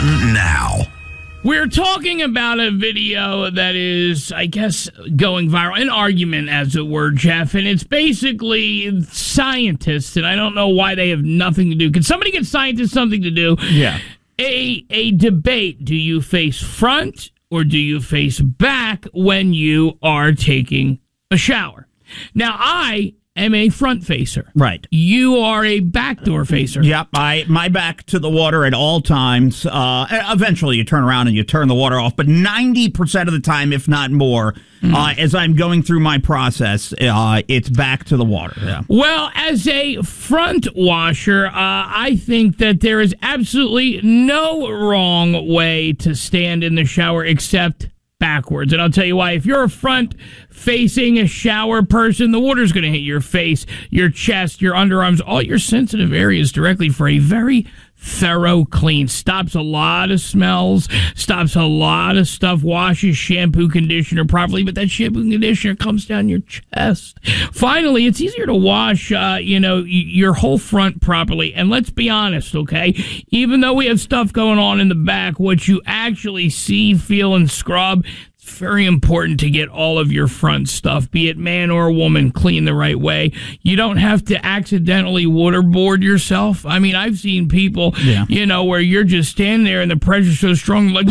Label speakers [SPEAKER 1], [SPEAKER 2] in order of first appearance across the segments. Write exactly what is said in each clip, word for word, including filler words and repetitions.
[SPEAKER 1] Mountain now.
[SPEAKER 2] We're talking about a video that is, I guess, going viral, an argument, as it were, Jeff, and it's basically scientists, and I don't know why they have nothing to do. Can somebody get scientists something to do?
[SPEAKER 3] Yeah.
[SPEAKER 2] A, a debate. Do you face front or do you face back when you are taking a shower? Now, I am a front facer.
[SPEAKER 3] Right.
[SPEAKER 2] You are a backdoor facer.
[SPEAKER 3] Yep. I my back to the water at all times. Uh, eventually, you turn around and you turn the water off. But ninety percent of the time, if not more, mm. uh, as I'm going through my process, uh, it's back to the water. Yeah.
[SPEAKER 2] Well, as a front washer, uh, I think that there is absolutely no wrong way to stand in the shower except backwards. And I'll tell you why. If you're a front-facing a shower person, the water's going to hit your face, your chest, your underarms, all your sensitive areas directly for a very thorough clean. Stops a lot of smells, stops a lot of stuff, washes shampoo, conditioner properly, but that shampoo and conditioner comes down your chest. Finally, it's easier to wash, uh, you know, y- your whole front properly. And let's be honest, okay? Even though we have stuff going on in the back, what you actually see, feel, and scrub, it's very important to get all of your front stuff, be it man or woman, clean the right way. You don't have to accidentally waterboard yourself. I mean, I've seen people, yeah. you know, where you're just standing there and the pressure's so strong, like,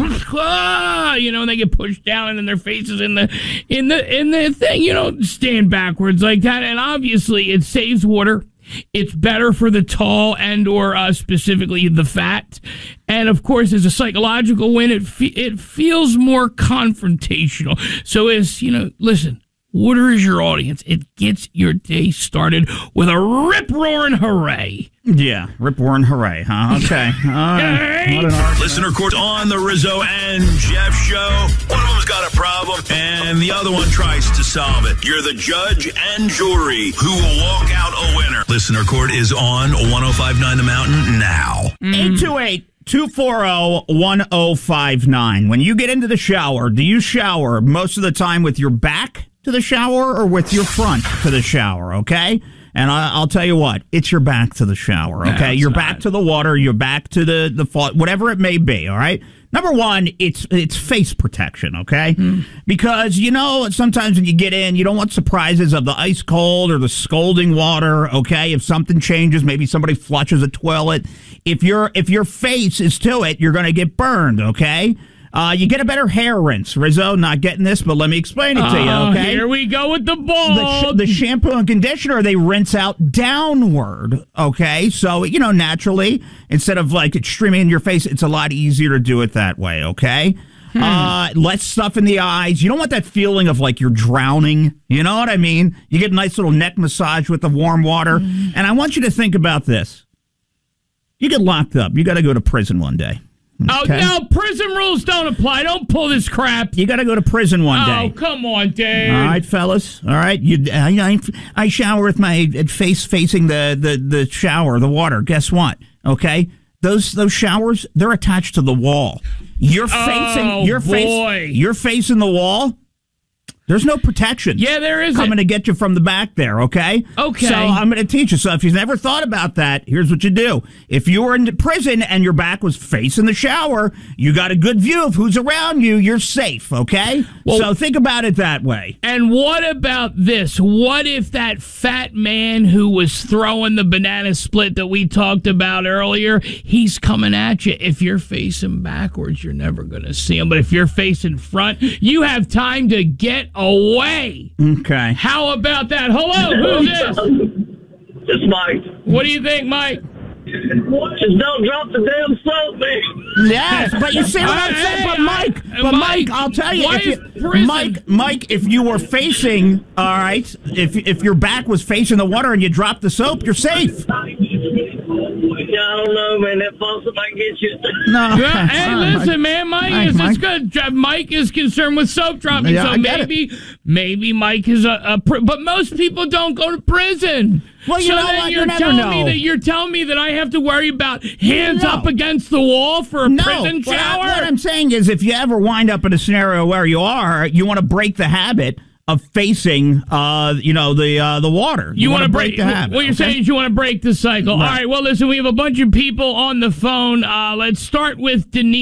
[SPEAKER 2] ah, you know, and they get pushed down and then their faces in the in the in the thing. You don't stand backwards like that. And obviously, it saves water. It's better for the tall and or uh, specifically the fat. And, of course, as a psychological win, it fe- it feels more confrontational. So, as, you know, listen, water is your audience. It gets your day started with a rip-roaring hooray.
[SPEAKER 3] Yeah, rip-roaring hooray, huh? Okay. All right.
[SPEAKER 1] Listener court on the Rizzo and Jeff show. One of them's got a problem, and the other one tries to solve it. You're the judge and jury who will walk out a winner. Listener court is on one oh five point nine The Mountain now.
[SPEAKER 3] eight two eight, two four zero, one oh five nine. When you get into the shower, do you shower most of the time with your back to the shower or with your front to the shower, okay? And I, I'll tell you what, it's your back to the shower, okay?
[SPEAKER 2] No,
[SPEAKER 3] you're
[SPEAKER 2] not.
[SPEAKER 3] back to the water, you're back to the, the faucet, whatever it may be, all right? Number one, it's it's face protection, okay? Mm. Because, you know, sometimes when you get in, you don't want surprises of the ice cold or the scalding water, okay? If something changes, maybe somebody flushes a toilet. If, your if your face is to it, you're going to get burned, okay? Uh, you get a better hair rinse. Rizzo, not getting this, but let me explain it to you, okay?
[SPEAKER 2] Here we go with the ball.
[SPEAKER 3] The, sh- the shampoo and conditioner, they rinse out downward, okay? So, you know, naturally, instead of like it streaming in your face, it's a lot easier to do it that way, okay? Hmm. Uh, less stuff in the eyes. You don't want that feeling of like you're drowning. You know what I mean? You get a nice little neck massage with the warm water. Hmm. And I want you to think about this. You get locked up. You got to go to prison one day. Okay.
[SPEAKER 2] Oh, no, prison rules don't apply. Don't pull this crap.
[SPEAKER 3] You got to go to prison one day.
[SPEAKER 2] Oh, come on, Dave.
[SPEAKER 3] All right, fellas. All right. You, I, I, I shower with my face facing the, the, the shower, the water. Guess what? Okay? Those those showers, they're attached to the wall. You're facing
[SPEAKER 2] oh,
[SPEAKER 3] you're face, you're facing the wall. There's no protection.
[SPEAKER 2] Yeah, there isn't.
[SPEAKER 3] Coming to get you from the back there, okay?
[SPEAKER 2] Okay.
[SPEAKER 3] So I'm going to teach you. So if you've never thought about that, here's what you do. If you were in prison and your back was facing the shower, you got a good view of who's around you, you're safe, okay? Well, so think about it that way.
[SPEAKER 2] And what about this? What if that fat man who was throwing the banana split that we talked about earlier, he's coming at you. If you're facing backwards, you're never going to see him. But if you're facing front, you have time to get away.
[SPEAKER 3] Okay.
[SPEAKER 2] How about that? Hello, who's this?
[SPEAKER 4] It's Mike.
[SPEAKER 2] What do you think, Mike?
[SPEAKER 4] Just don't drop the damn soap, man.
[SPEAKER 3] Yes, but you see what I'm saying? But Mike, but Mike, I'll tell you, if you Mike, Mike, if you were facing, all right, if if your back was facing the water and you dropped the soap, you're safe.
[SPEAKER 4] Yeah, I don't know, man. That faucet might get you.
[SPEAKER 3] No.
[SPEAKER 2] Yeah, hey, listen, man. Mike
[SPEAKER 3] Hi,
[SPEAKER 2] is
[SPEAKER 3] Mike.
[SPEAKER 2] good. Mike is concerned with soap dropping,
[SPEAKER 3] Yeah,
[SPEAKER 2] so
[SPEAKER 3] I get
[SPEAKER 2] maybe, maybe Mike is a, a. Pr- but most people don't go to prison.
[SPEAKER 3] Well, you
[SPEAKER 2] so
[SPEAKER 3] know
[SPEAKER 2] then
[SPEAKER 3] what?
[SPEAKER 2] You're
[SPEAKER 3] You never
[SPEAKER 2] telling
[SPEAKER 3] know.
[SPEAKER 2] me that you're telling me that I have to worry about hands
[SPEAKER 3] No.
[SPEAKER 2] up against the wall for a
[SPEAKER 3] No,
[SPEAKER 2] prison
[SPEAKER 3] what I-
[SPEAKER 2] shower.
[SPEAKER 3] What I'm saying is, if you ever wind up in a scenario where you are, you want to break the habit of facing, uh, you know, the uh, the water.
[SPEAKER 2] You,
[SPEAKER 3] You,
[SPEAKER 2] want to
[SPEAKER 3] break, the habit.
[SPEAKER 2] What you're
[SPEAKER 3] okay?
[SPEAKER 2] saying is you want to break the cycle.
[SPEAKER 3] Right.
[SPEAKER 2] All right. Well, listen, we have a bunch of people on the phone. Uh, let's start with Denise.